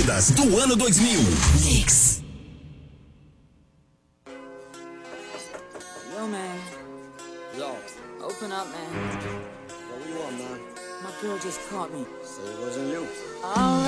baladas do ano 2000. Mix. Yo, man. Yo. Open up, man. What do you want, man? My girl just caught me. Say it wasn't you. All